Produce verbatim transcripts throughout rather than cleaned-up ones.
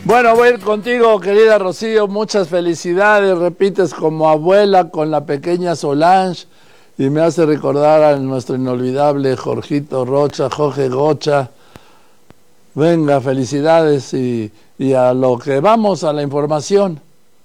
Bueno, voy a ir contigo, querida Rocío, muchas felicidades, repites como abuela con la pequeña Solange y me hace recordar a nuestro inolvidable Jorgito Rocha, Jorge Gocha. Venga, felicidades y, y a lo que vamos, a la información.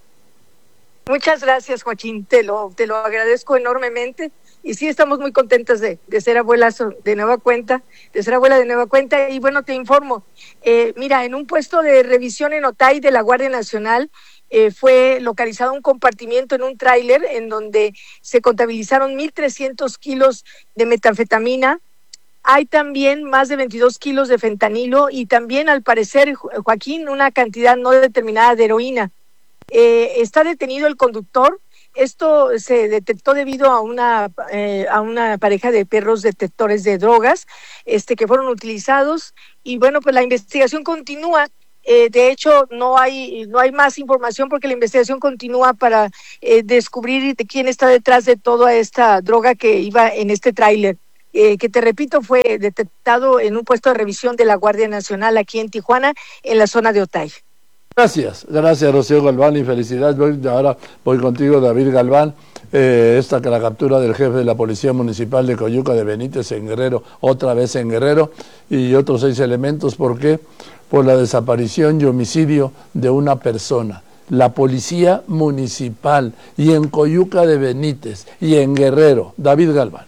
Muchas gracias, Joaquín, te lo, te lo agradezco enormemente. Y sí, estamos muy contentas de, de ser abuelas de nueva cuenta, de ser abuela de nueva cuenta. Y bueno, te informo, eh, mira, en un puesto de revisión en Otay de la Guardia Nacional eh, fue localizado un compartimiento en un tráiler en donde se contabilizaron mil trescientos kilos de metanfetamina. Hay también más de veintidós kilos de fentanilo y también, al parecer, Joaquín, una cantidad no determinada de heroína. Eh, está detenido el conductor. Esto se detectó debido a una eh, a una pareja de perros detectores de drogas este que fueron utilizados y bueno, pues la investigación continúa. Eh, de hecho, no hay no hay más información porque la investigación continúa para eh, descubrir de quién está detrás de toda esta droga que iba en este tráiler, eh, que te repito, fue detectado en un puesto de revisión de la Guardia Nacional aquí en Tijuana, en la zona de Otay. Gracias, gracias Rocío Galván y felicidades. Voy, ahora voy contigo, David Galván. Eh, esta que la captura del jefe de la Policía Municipal de Coyuca de Benítez en Guerrero, otra vez en Guerrero, y otros seis elementos. ¿Por qué? Por la desaparición y homicidio de una persona. La Policía Municipal y en Coyuca de Benítez y en Guerrero. David Galván.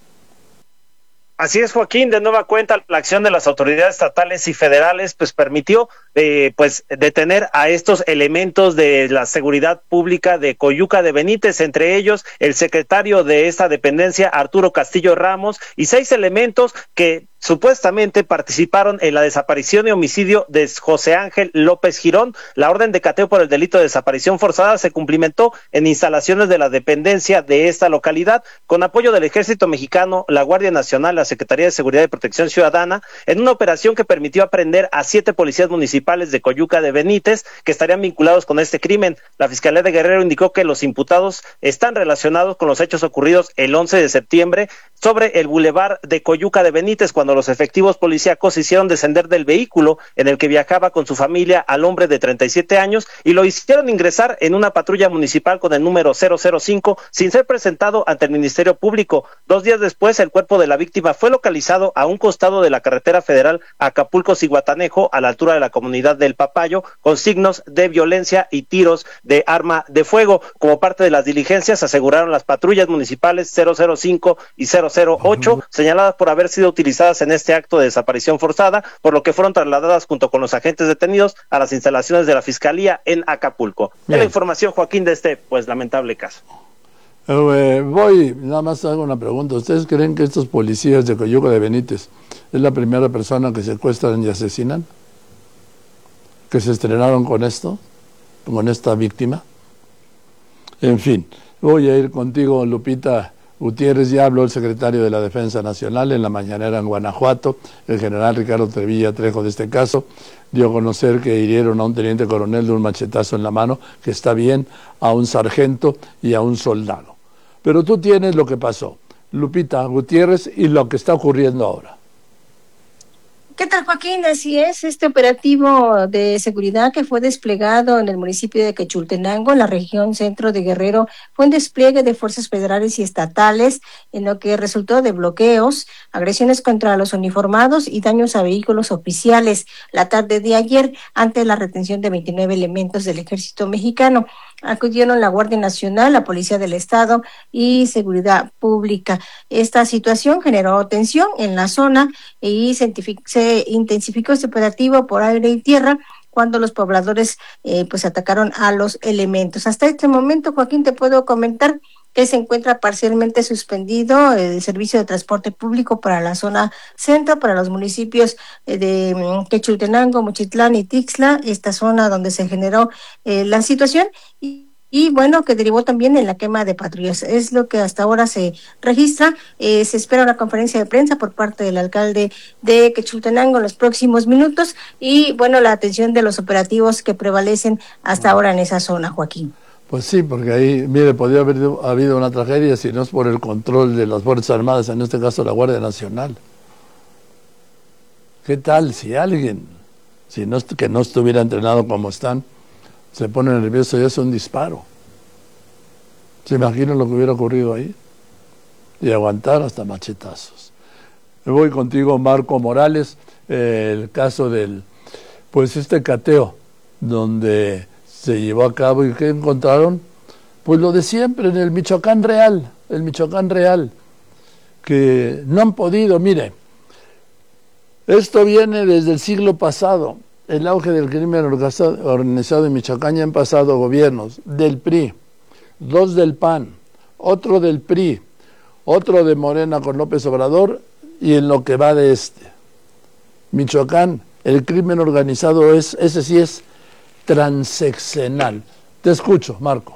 Así es, Joaquín, de nueva cuenta la acción de las autoridades estatales y federales pues permitió eh, pues detener a estos elementos de la seguridad pública de Coyuca de Benítez, entre ellos el secretario de esta dependencia, Arturo Castillo Ramos, y seis elementos que supuestamente participaron en la desaparición y homicidio de José Ángel López Girón. La orden de cateo por el delito de desaparición forzada se cumplimentó en instalaciones de la dependencia de esta localidad, con apoyo del Ejército Mexicano, la Guardia Nacional, la Secretaría de Seguridad y Protección Ciudadana, en una operación que permitió aprehender a siete policías municipales de Coyuca de Benítez que estarían vinculados con este crimen. La Fiscalía de Guerrero indicó que los imputados están relacionados con los hechos ocurridos el once de septiembre sobre el bulevar de Coyuca de Benítez, cuando los efectivos policíacos hicieron descender del vehículo en el que viajaba con su familia al hombre de treinta y siete años y lo hicieron ingresar en una patrulla municipal con el número cero cero cinco sin ser presentado ante el Ministerio Público. Dos días después, el cuerpo de la víctima fue localizado a un costado de la carretera federal Acapulco-Zihuatanejo, a la altura de la comunidad del Papayo, con signos de violencia y tiros de arma de fuego. Como parte de las diligencias, aseguraron las patrullas municipales cero cero cinco y cero cero ocho, señaladas por haber sido utilizadas en este acto de desaparición forzada, por lo que fueron trasladadas junto con los agentes detenidos a las instalaciones de la Fiscalía en Acapulco. Es la información, Joaquín, de este pues lamentable caso. Eh, voy, nada más hago una pregunta. ¿Ustedes creen que estos policías de Coyuca de Benítez es la primera persona que secuestran y asesinan? ¿Que se estrenaron con esto? ¿Con esta víctima? En fin, voy a ir contigo, Lupita Gutiérrez. Ya habló el secretario de la Defensa Nacional en la mañanera en Guanajuato, el general Ricardo Trevilla Trejo, de este caso. Dio a conocer que hirieron a un teniente coronel de un machetazo en la mano, que está bien, a un sargento y a un soldado. Pero tú tienes lo que pasó, Lupita Gutiérrez, y lo que está ocurriendo ahora. ¿Qué tal, Joaquín? Así es, este operativo de seguridad que fue desplegado en el municipio de Quechultenango, en la región centro de Guerrero, fue un despliegue de fuerzas federales y estatales, en lo que resultó de bloqueos, agresiones contra los uniformados y daños a vehículos oficiales la tarde de ayer, ante la retención de veintinueve elementos del Ejército Mexicano. Acudieron la Guardia Nacional, la Policía del Estado y Seguridad Pública. Esta situación generó tensión en la zona y se intensificó este operativo por aire y tierra cuando los pobladores eh, pues atacaron a los elementos. Hasta este momento, Joaquín, te puedo comentar que se encuentra parcialmente suspendido el servicio de transporte público para la zona centro, para los municipios de Quechultenango, Mochitlán y Tixla, esta zona donde se generó eh, la situación, y Y bueno, que derivó también en la quema de patrullas. Es lo que hasta ahora se registra. Eh, se espera una conferencia de prensa por parte del alcalde de Quechultenango en los próximos minutos. Y bueno, la atención de los operativos que prevalecen hasta ahora en esa zona, Joaquín. Pues sí, porque ahí, mire, podría haber habido una tragedia si no es por el control de las Fuerzas Armadas, en este caso la Guardia Nacional. ¿Qué tal si alguien si no, que no estuviera entrenado como están, se pone nervioso y es un disparo. ¿Se imaginan lo que hubiera ocurrido ahí? Y aguantar hasta machetazos. Me voy contigo, Marco Morales, eh, el caso del, pues este cateo, donde se llevó a cabo y ¿qué encontraron? Pues lo de siempre, en el Michoacán Real, el Michoacán Real, que no han podido, mire, esto viene desde el siglo pasado, el auge del crimen organizado en Michoacán, ya han pasado gobiernos del P R I, dos del P A N, otro del P R I, otro de Morena con López Obrador, y en lo que va de este. Michoacán, el crimen organizado es, ese sí es transeccional. Te escucho, Marco.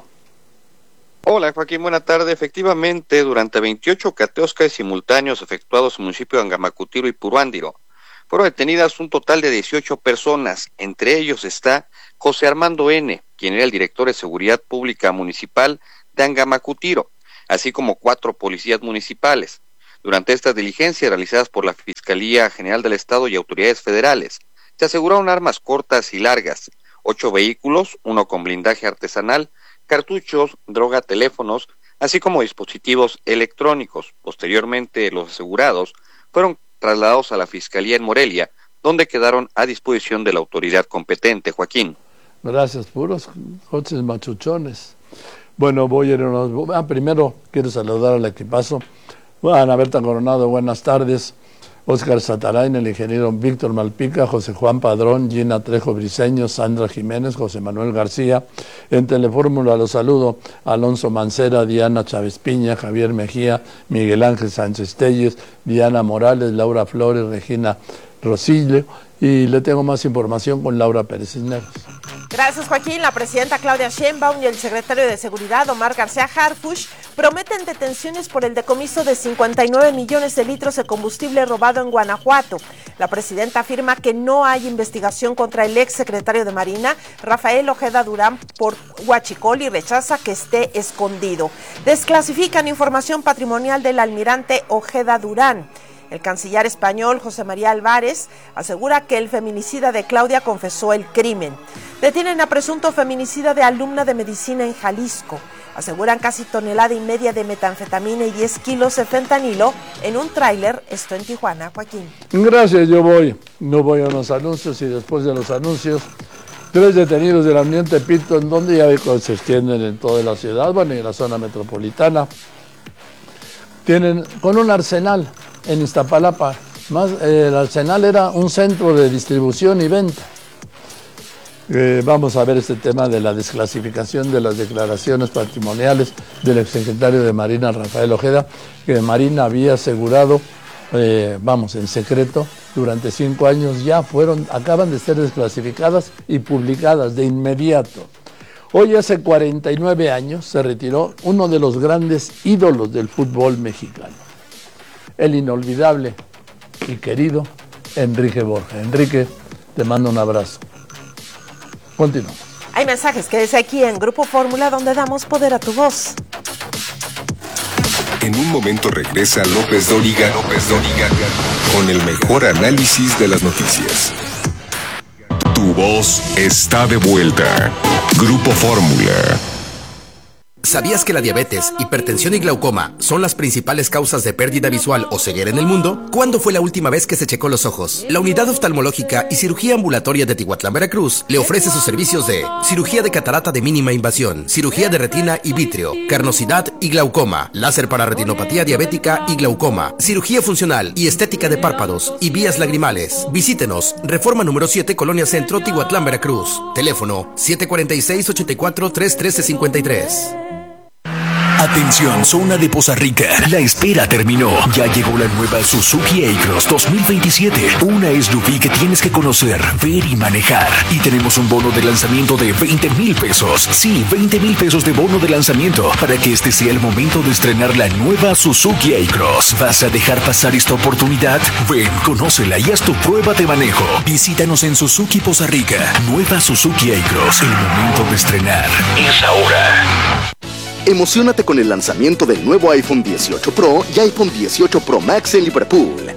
Hola Joaquín, buena tarde. Efectivamente, durante veintiocho cateos casi simultáneos efectuados en el municipio de Angamacutiro y Puruándiro, fueron detenidas un total de dieciocho personas. Entre ellos está José Armando N., quien era el director de Seguridad Pública Municipal de Angamacutiro, así como cuatro policías municipales. Durante estas diligencias realizadas por la Fiscalía General del Estado y autoridades federales, se aseguraron armas cortas y largas, ocho vehículos, uno con blindaje artesanal, cartuchos, droga, teléfonos, así como dispositivos electrónicos. Posteriormente, los asegurados fueron trasladados a la Fiscalía en Morelia, donde quedaron a disposición de la autoridad competente. Joaquín. Gracias, puros coches machuchones. Bueno, voy a ir a unos... ah, primero quiero saludar al equipazo. Ana Berta Coronado, buenas tardes. Óscar Satarain, el ingeniero Víctor Malpica, José Juan Padrón, Gina Trejo Briceño, Sandra Jiménez, José Manuel García. En Telefórmula los saludo Alonso Mancera, Diana Chávez Piña, Javier Mejía, Miguel Ángel Sánchez Telles, Diana Morales, Laura Flores, Regina Rosillo, y le tengo más información con Laura Pérez Cisneros. Gracias, Joaquín. La presidenta Claudia Sheinbaum y el secretario de Seguridad, Omar García Harfuch, prometen detenciones por el decomiso de cincuenta y nueve millones de litros de combustible robado en Guanajuato. La presidenta afirma que no hay investigación contra el ex secretario de Marina, Rafael Ojeda Durán, por huachicol y rechaza que esté escondido. Desclasifican información patrimonial del almirante Ojeda Durán. El canciller español José María Álvarez asegura que el feminicida de Claudia confesó el crimen. Detienen a presunto feminicida de alumna de medicina en Jalisco. Aseguran casi tonelada y media de metanfetamina y diez kilos de fentanilo en un tráiler, esto en Tijuana. Joaquín. Gracias, yo voy. No voy a los anuncios y después de los anuncios, tres detenidos del ambiente Tepito, en donde ya se extienden en toda la ciudad, bueno, y en la zona metropolitana. Tienen con un arsenal en Iztapalapa. Más, eh, el arsenal era un centro de distribución y venta. Eh, vamos a ver este tema de la desclasificación de las declaraciones patrimoniales del exsecretario de Marina, Rafael Ojeda, que Marina había asegurado, eh, vamos, en secreto, durante cinco años ya fueron, acaban de ser desclasificadas y publicadas de inmediato. Hoy hace cuarenta y nueve años se retiró uno de los grandes ídolos del fútbol mexicano, el inolvidable y querido Enrique Borja. Enrique, te mando un abrazo. Continuamos. Hay mensajes, quédese aquí en Grupo Fórmula, donde damos poder a tu voz. En un momento regresa López Dóriga, López Dóriga, con el mejor análisis de las noticias. Tu voz está de vuelta. Grupo Fórmula. ¿Sabías que la diabetes, hipertensión y glaucoma son las principales causas de pérdida visual o ceguera en el mundo? ¿Cuándo fue la última vez que se checó los ojos? La Unidad Oftalmológica y Cirugía Ambulatoria de Tihuatlán, Veracruz, le ofrece sus servicios de cirugía de catarata de mínima invasión, cirugía de retina y vítreo, carnosidad y glaucoma, láser para retinopatía diabética y glaucoma, cirugía funcional y estética de párpados y vías lagrimales. Visítenos, Reforma número siete, Colonia Centro, Tihuatlán, Veracruz. Teléfono siete cuatro seis, ocho cuatro, tres uno tres cinco tres. Atención, zona de Poza Rica. La espera terminó. Ya llegó la nueva Suzuki A-Cross dos mil veintisiete. Una S U V que tienes que conocer, ver y manejar. Y tenemos un bono de lanzamiento de veinte mil pesos. Sí, veinte mil pesos de bono de lanzamiento para que este sea el momento de estrenar la nueva Suzuki A-Cross. ¿Vas a dejar pasar esta oportunidad? Ven, conócela y haz tu prueba de manejo. Visítanos en Suzuki Poza Rica. Nueva Suzuki A-Cross. El momento de estrenar es ahora. Emociónate con el lanzamiento del nuevo iPhone dieciocho Pro y iPhone dieciocho Pro Max en Liverpool.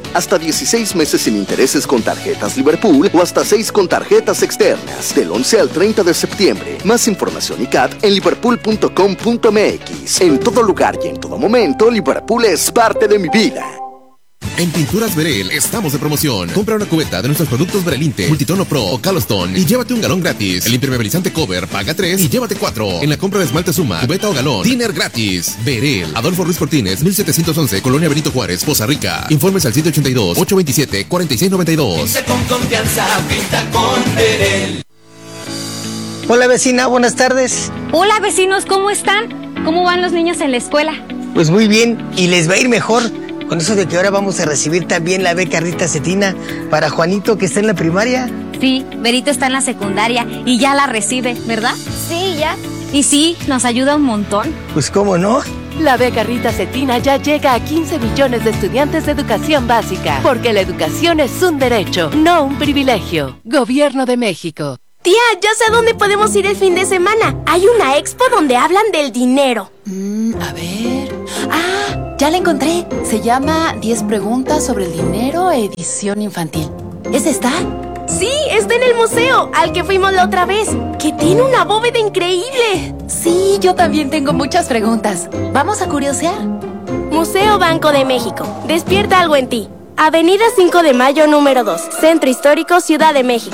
Hasta dieciséis meses sin intereses con tarjetas Liverpool o hasta seis con tarjetas externas. Del once al treinta de septiembre. Más información y C A T en liverpool punto com punto m x. En todo lugar y en todo momento, Liverpool es parte de mi vida. En Pinturas Verel estamos de promoción. Compra una cubeta de nuestros productos Verelinte, Multitono Pro o Calostone y llévate un galón gratis. El impermeabilizante Cover paga tres y llévate cuatro. En la compra de esmalte Suma, cubeta o galón, dinner gratis. Verel, Adolfo Ruiz Cortines, mil setecientos once, Colonia Benito Juárez, Poza Rica. Informes al siete ochenta y dos, ochocientos veintisiete, cuarenta y seis noventa y dos. Pinta con confianza, pinta con Verel. Hola vecina, buenas tardes. Hola vecinos, ¿cómo están? ¿Cómo van los niños en la escuela? Pues muy bien, y les va a ir mejor. Con eso de que ahora vamos a recibir también la beca Rita Cetina para Juanito, que está en la primaria. Sí, Berito está en la secundaria y ya la recibe, ¿verdad? Sí, ya. Y sí, nos ayuda un montón. Pues cómo no. La beca Rita Cetina ya llega a quince millones de estudiantes de educación básica, porque la educación es un derecho, no un privilegio. Gobierno de México. Tía, ya sé a dónde podemos ir el fin de semana. Hay una expo donde hablan del dinero. Mm, a ver... ¡Ah! Ya la encontré. Se llama diez preguntas sobre el dinero, edición infantil. ¿Es esta? Sí, está en el museo, al que fuimos la otra vez, que tiene una bóveda increíble. Sí, yo también tengo muchas preguntas. ¿Vamos a curiosear? Museo Banco de México. Despierta algo en ti. Avenida cinco de Mayo, número dos. Centro Histórico, Ciudad de México.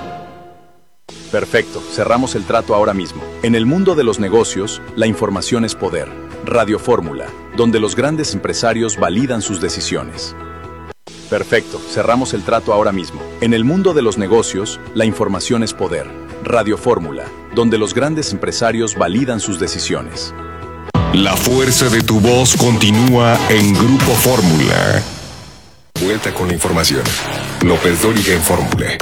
Perfecto, cerramos el trato ahora mismo. En el mundo de los negocios, la información es poder. Radio Fórmula, donde los grandes empresarios validan sus decisiones. Perfecto, cerramos el trato ahora mismo. En el mundo de los negocios, la información es poder. Radio Fórmula, donde los grandes empresarios validan sus decisiones. La fuerza de tu voz continúa en Grupo Fórmula. Vuelta con la información. López Dóriga en Fórmula.